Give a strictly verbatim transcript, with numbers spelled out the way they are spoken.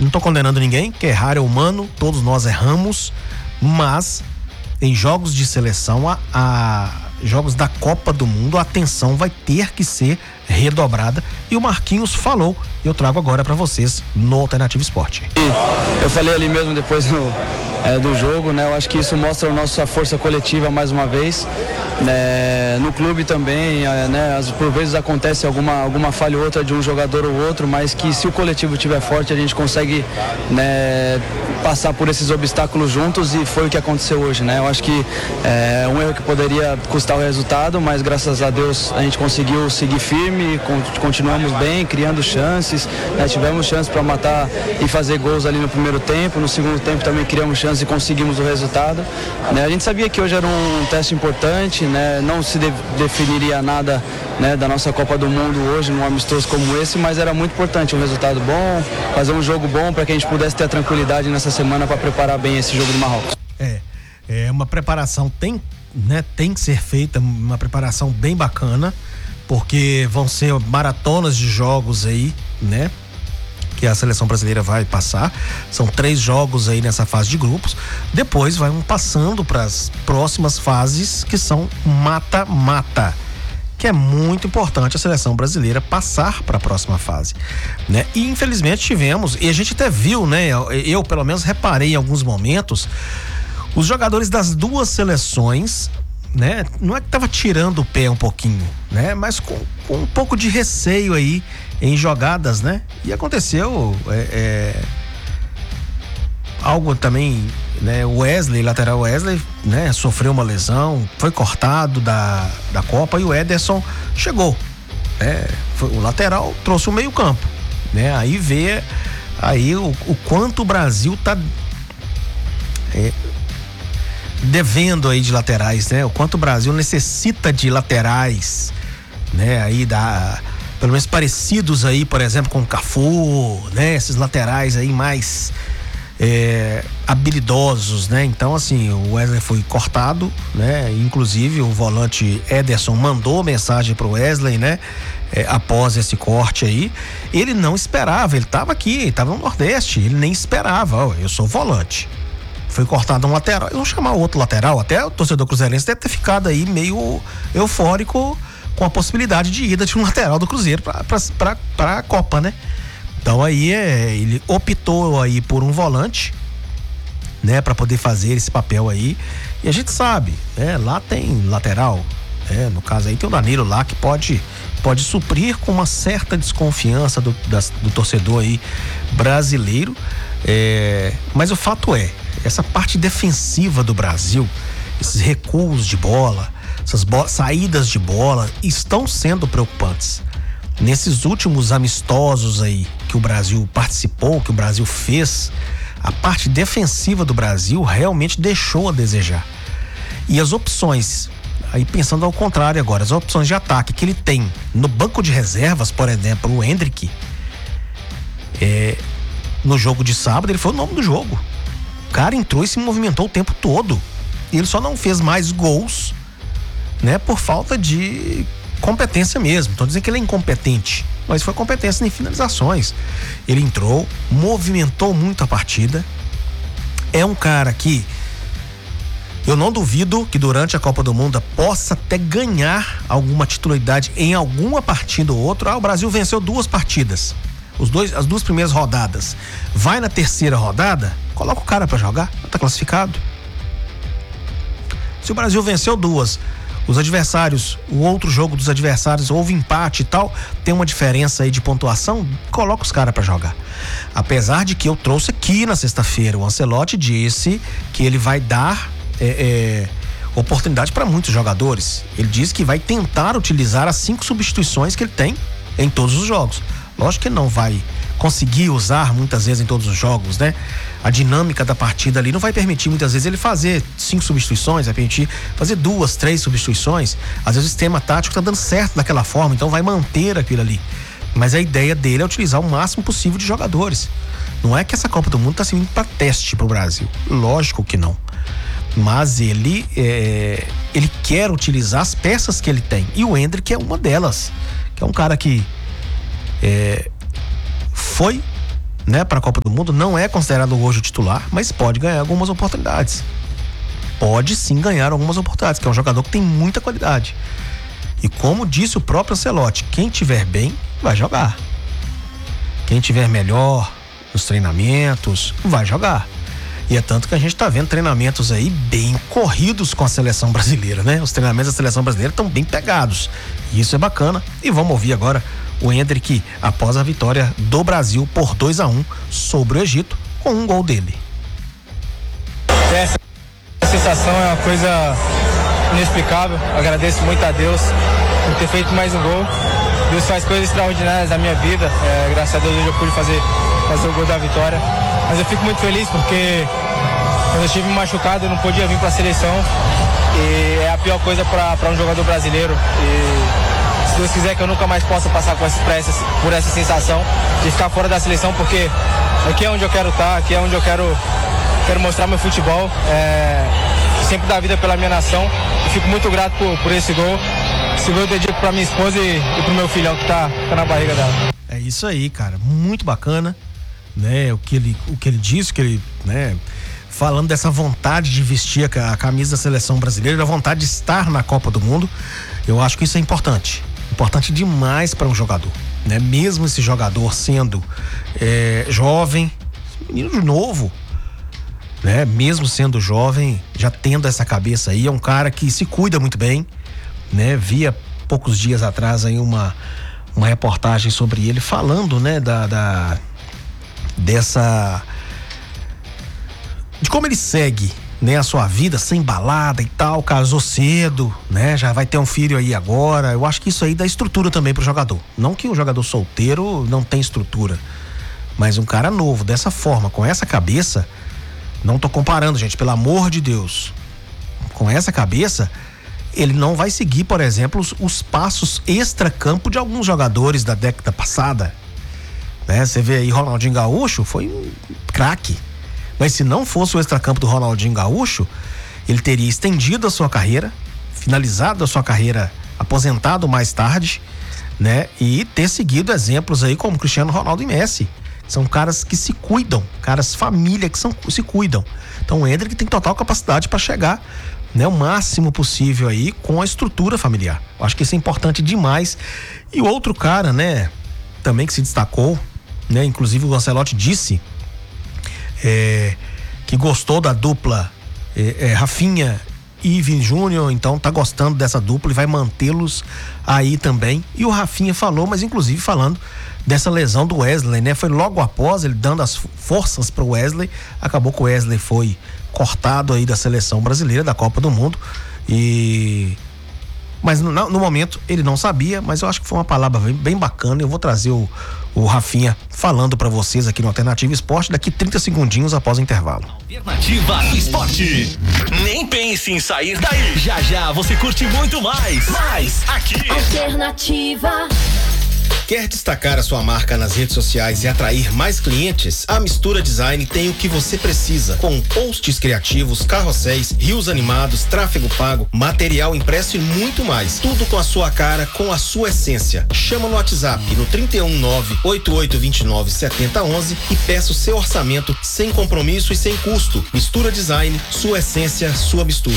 Não tô condenando ninguém, que errar é humano, todos nós erramos, mas em jogos de seleção, a, a jogos da Copa do Mundo, a atenção vai ter que ser redobrada, e o Marquinhos falou, eu trago agora para vocês no Alternativo Esporte. Eu falei ali mesmo depois no, é, do jogo, né? Eu acho que isso mostra a nossa força coletiva mais uma vez, né? No clube também, é, né? As, por vezes acontece alguma, alguma falha ou outra de um jogador ou outro, mas que se o coletivo estiver forte, a gente consegue, né, passar por esses obstáculos juntos, e foi o que aconteceu hoje, né? Eu acho que é um erro que poderia custar o resultado, mas graças a Deus a gente conseguiu seguir firme, continuamos bem, criando chances, né? Tivemos chances para matar e fazer gols ali no primeiro tempo, no segundo tempo também criamos chances e conseguimos o resultado, né? A gente sabia que hoje era um teste importante, né? Não se de- definiria nada, né, da nossa Copa do Mundo hoje num amistoso como esse, mas era muito importante, um resultado bom, fazer um jogo bom para que a gente pudesse ter a tranquilidade nessa semana para preparar bem esse jogo do Marrocos. É, é uma preparação, tem, né, tem que ser feita, uma preparação bem bacana, porque vão ser maratonas de jogos aí, né, que a seleção brasileira vai passar. São três jogos aí nessa fase de grupos. Depois vai um passando para as próximas fases, que são mata-mata, que é muito importante a seleção brasileira passar para a próxima fase, né? E infelizmente tivemos, e a gente até viu, né? Eu, eu pelo menos reparei em alguns momentos, os jogadores das duas seleções, né? Não é que tava tirando o pé um pouquinho, né? Mas com, com um pouco de receio aí em jogadas, né? E aconteceu é, é, algo também, né? O Wesley, lateral Wesley, né? Sofreu uma lesão, foi cortado da, da Copa, e o Ederson chegou, né? Foi, o lateral trouxe o meio campo, né? Aí vê aí o, o quanto o Brasil tá é, devendo aí de laterais, né? O quanto o Brasil necessita de laterais, né? Aí da, pelo menos parecidos aí, por exemplo, com o Cafu, né? Esses laterais aí mais é, habilidosos, né? Então, assim, o Wesley foi cortado, né? Inclusive o volante Ederson mandou mensagem pro Wesley, né? É, após esse corte aí, ele não esperava, ele tava aqui, tava no Nordeste, ele nem esperava, ó, eu sou volante. Foi cortado um lateral, eles vão chamar outro lateral, até o torcedor cruzeirense deve ter ficado aí meio eufórico com a possibilidade de ida de um lateral do Cruzeiro para a Copa, né? Então aí é, ele optou aí por um volante, né, para poder fazer esse papel aí, e a gente sabe, né, lá tem lateral, né, no caso aí tem o Danilo lá que pode pode suprir com uma certa desconfiança do, das, do torcedor aí brasileiro, é, mas o fato é, essa parte defensiva do Brasil, esses recuos de bola, essas bo- saídas de bola estão sendo preocupantes. Nesses últimos amistosos aí que o Brasil participou, que o Brasil fez, a parte defensiva do Brasil realmente deixou a desejar. E as opções, aí pensando ao contrário agora, as opções de ataque que ele tem no banco de reservas, por exemplo, o Endrick, é, no jogo de sábado, ele foi o nome do jogo. O cara entrou e se movimentou o tempo todo. E ele só não fez mais gols, né, por falta de competência mesmo. Então dizem que ele é incompetente, mas foi competência em finalizações. Ele entrou, movimentou muito a partida. É um cara que eu não duvido que durante a Copa do Mundo possa até ganhar alguma titularidade em alguma partida ou outra. Ah, o Brasil venceu duas partidas, os dois, as duas primeiras rodadas. Vai na terceira rodada, coloca o cara pra jogar, tá classificado. Se o Brasil venceu duas, os adversários, o outro jogo dos adversários houve empate e tal, tem uma diferença aí de pontuação, coloca os caras pra jogar. Apesar de que eu trouxe aqui na sexta-feira, o Ancelotti disse que ele vai dar é, é, oportunidade para muitos jogadores. Ele disse que vai tentar utilizar as cinco substituições que ele tem em todos os jogos. Lógico que não vai conseguir usar muitas vezes em todos os jogos, né? A dinâmica da partida ali não vai permitir muitas vezes ele fazer cinco substituições, vai permitir fazer duas, três substituições. Às vezes o sistema tático tá dando certo daquela forma, então vai manter aquilo ali. Mas a ideia dele é utilizar o máximo possível de jogadores. Não é que essa Copa do Mundo tá servindo para teste pro Brasil. Lógico que não. Mas ele é, ele quer utilizar as peças que ele tem. E o Endrick é uma delas. Que é um cara que é, foi né, para a Copa do Mundo, não é considerado hoje o titular, mas pode ganhar algumas oportunidades. Pode sim ganhar algumas oportunidades, que é um jogador que tem muita qualidade. E como disse o próprio Ancelotti, quem tiver bem, vai jogar. Quem tiver melhor nos treinamentos, vai jogar. E é tanto que a gente tá vendo treinamentos aí bem corridos com a seleção brasileira, né? Os treinamentos da seleção brasileira estão bem pegados. E isso é bacana. E vamos ouvir agora o Endrick após a vitória do Brasil por dois a um sobre o Egito, com um gol dele. Essa sensação é uma coisa inexplicável. Agradeço muito a Deus por ter feito mais um gol. Deus faz coisas extraordinárias na minha vida. É, graças a Deus hoje eu pude fazer, fazer o gol da vitória. Mas eu fico muito feliz porque quando eu estive machucado eu não podia vir para a seleção. E é a pior coisa para um jogador brasileiro. E se Deus quiser que eu nunca mais possa passar com essa, essa, por essa sensação de ficar fora da seleção, porque aqui é onde eu quero estar, aqui é onde eu quero, quero mostrar meu futebol. É, sempre dar vida pela minha nação. E fico muito grato por, por esse gol. Esse gol eu dedico para minha esposa e, e pro meu filhão que tá, tá na barriga dela. É isso aí, cara. Muito bacana, né? O que ele, o que ele disse, que ele, né? Falando dessa vontade de vestir a, a camisa da seleção brasileira, da vontade de estar na Copa do Mundo. Eu acho que isso é importante. Importante demais para um jogador, né? Mesmo esse jogador sendo é, jovem, menino novo, né? Mesmo sendo jovem, já tendo essa cabeça aí, é um cara que se cuida muito bem, né? Via poucos dias atrás aí uma, uma reportagem sobre ele falando, né? Da, da dessa de como ele segue, né? A sua vida sem balada e tal, casou cedo, né? Já vai ter um filho aí agora. Eu acho que isso aí dá estrutura também pro jogador. Não que o jogador solteiro não tem estrutura, mas um cara novo dessa forma, com essa cabeça, não tô comparando, gente, pelo amor de Deus, com essa cabeça, ele não vai seguir, por exemplo, os, os passos extra-campo de alguns jogadores da década passada, né? Você vê aí Ronaldinho Gaúcho, foi um craque, mas se não fosse o extra-campo do Ronaldinho Gaúcho, ele teria estendido a sua carreira, finalizado a sua carreira, aposentado mais tarde, né? E ter seguido exemplos aí como Cristiano Ronaldo e Messi. São caras que se cuidam, caras família que são, se cuidam. Então o Endrick tem total capacidade para chegar, né, o máximo possível aí com a estrutura familiar. Eu acho que isso é importante demais. E o outro cara, né, também que se destacou, né, inclusive o Ancelotti disse é, que gostou da dupla é, é, Rafinha e Vini Júnior, então tá gostando dessa dupla e vai mantê-los aí também. E o Rafinha falou, mas inclusive falando dessa lesão do Wesley, né? Foi logo após ele dando as forças pro Wesley, acabou que o Wesley foi cortado aí da seleção brasileira, da Copa do Mundo, e mas no, no momento ele não sabia, mas eu acho que foi uma palavra bem, bem bacana. Eu vou trazer o, o Rafinha falando pra vocês aqui no Alternativa Esporte daqui trinta segundinhos após o intervalo. Alternativa Esporte. Nem pense em sair daí. Já já você curte muito mais. Mais aqui. Alternativa. Quer destacar a sua marca nas redes sociais e atrair mais clientes? A Mistura Design tem o que você precisa, com posts criativos, carrosséis, rios animados, tráfego pago, material impresso e muito mais. Tudo com a sua cara, com a sua essência. Chama no WhatsApp no trinta e um, nove oito oito dois nove, sete zero um um e peça o seu orçamento sem compromisso e sem custo. Mistura Design, sua essência, sua mistura.